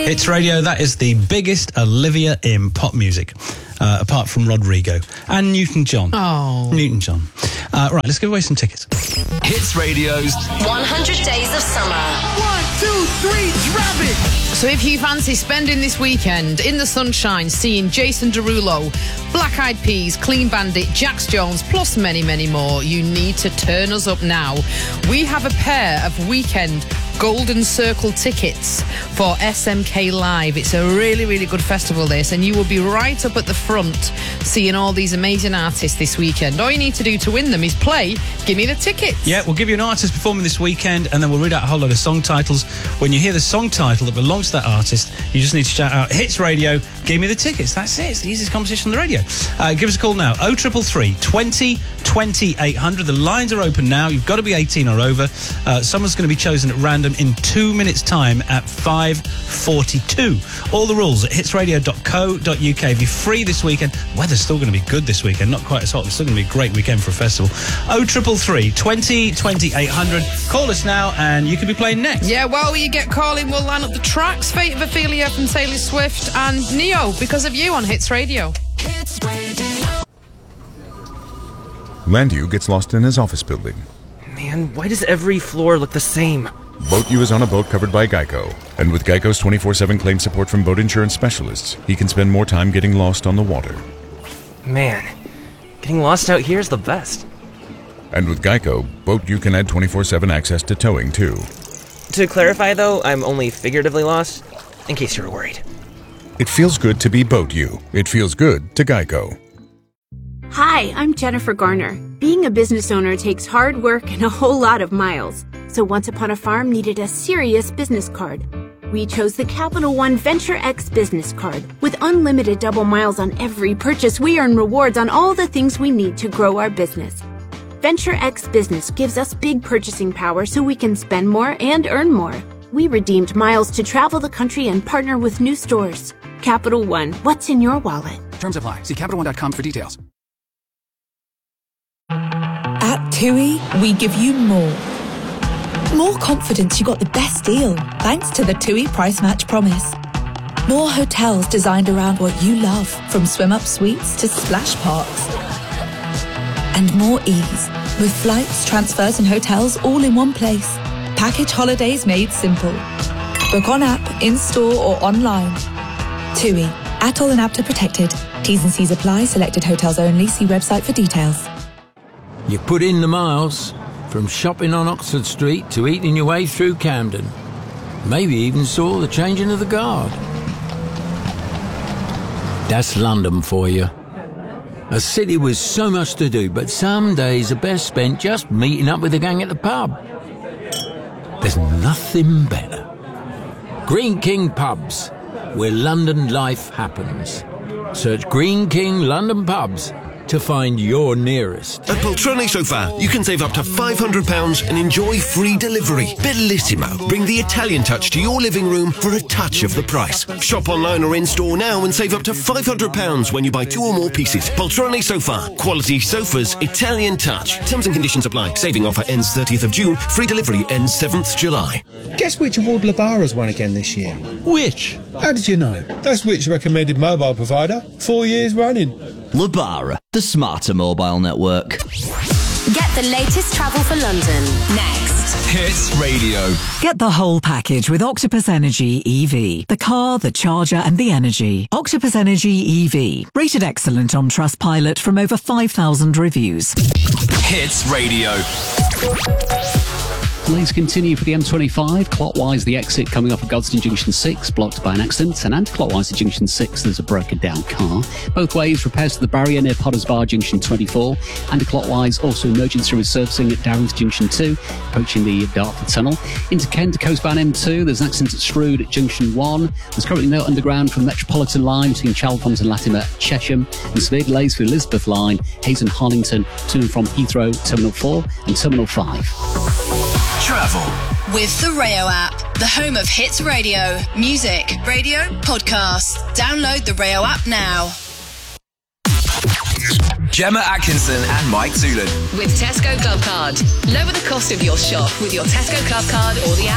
Hits Radio, that is the biggest Olivia in pop music, apart from Rodrigo and Newton-John. Oh. Newton-John. Right, let's give away some tickets. Hits Radio's 100 Days of Summer. 1, 2, 3, drop it! So if you fancy spending this weekend in the sunshine seeing Jason Derulo, Black Eyed Peas, Clean Bandit, Jax Jones, plus many, many more, you need to turn us up now. We have a pair of weekend Golden Circle tickets for SMK Live. It's a really, really good festival, this, and you will be right up at the front seeing all these amazing artists this weekend. All you need to do to win them is play Give Me the Tickets. Yeah, we'll give you an artist performing this weekend, and then we'll read out a whole load of song titles. When you hear the song title that belongs to that artist, you just need to shout out, Hits Radio, Give Me the Tickets. That's it. It's the easiest competition on the radio. Give us a call now, 0333 20 20 800. The lines are open now. You've got to be 18 or over. Someone's going to be chosen at random in 2 minutes' time at 5:42. All the rules at hitsradio.co.uk. It'll be free this weekend. Weather's still going to be good this weekend. Not quite as hot. It's still going to be a great weekend for a festival. 0333 20 20 800. Call us now and you could be playing next. Yeah, while you get calling, we'll line up the tracks. Fate of Ophelia from Taylor Swift and Neo, Because of You on Hits Radio. Landu gets lost in his office building. Man, why does every floor look the same? Boat U is on a boat covered by Geico. And with Geico's 24/7 claim support from boat insurance specialists, he can spend more time getting lost on the water. Man, getting lost out here is the best. And with Geico, Boat U can add 24/7 access to towing, too. To clarify, though, I'm only figuratively lost, in case you were worried. It feels good to be Boat U. It feels good to Geico. Hi, I'm Jennifer Garner. Being a business owner takes hard work and a whole lot of miles. So Once Upon a Farm needed a serious business card. We chose the Capital One Venture X business card. With unlimited double miles on every purchase, we earn rewards on all the things we need to grow our business. Venture X Business gives us big purchasing power so we can spend more and earn more. We redeemed miles to travel the country and partner with new stores. Capital One, what's in your wallet? Terms apply. See CapitalOne.com for details. At TUI, we give you more. More confidence you got the best deal, thanks to the TUI Price Match Promise. More hotels designed around what you love, from swim-up suites to splash parks. And more ease, with flights, transfers and hotels all in one place. Package holidays made simple. Book on app, in-store or online. TUI, ATOL and APTA protected. T's and C's apply, selected hotels only. See website for details. You put in the miles, from shopping on Oxford Street to eating your way through Camden. Maybe even saw the changing of the guard. That's London for you. A city with so much to do, but some days are best spent just meeting up with the gang at the pub. There's nothing better. Green King Pubs, where London life happens. Search Green King London Pubs to find your nearest. At Poltrone Sofa, you can save up to £500 and enjoy free delivery. Bellissimo. Bring the Italian touch to your living room for a touch of the price. Shop online or in-store now and save up to £500 when you buy 2 or more pieces. Poltrone Sofa. Quality sofas, Italian touch. Terms and conditions apply. Saving offer ends 30th of June. Free delivery ends 7th July. Guess which award Labara's won again this year? Which? How did you know? That's which recommended mobile provider 4 years running. Labara, the smarter mobile network. Get the latest travel for London next. Hits Radio. Get the whole package with Octopus Energy EV. The car, the charger and the energy. Octopus Energy EV. Rated excellent on Trustpilot from over 5,000 reviews. Hits Radio. Lanes continue for the M25. Clockwise, the exit coming off of Godstone Junction 6, blocked by an accident. And anti-clockwise to Junction 6, there's a broken down car. Both ways, repairs to the barrier near Potters Bar, Junction 24. Anti-clockwise, also emergency resurfacing at Darrington Junction 2, approaching the Dartford Tunnel. Into Kent, coastbound M2, there's an accident at Strood at Junction 1. There's currently no underground from Metropolitan Line between Chalfont and Latimer at Chesham. And severe delays for Elizabeth Line, Hayes and Harlington, to and from Heathrow, Terminal 4 and Terminal 5. Travel with the Rayo app, the home of hits radio, music, radio, podcasts. Download the Rayo app now. Gemma Atkinson and Mike Toolan. With Tesco Club Card. Lower the cost of your shop with your Tesco Club Card or the app.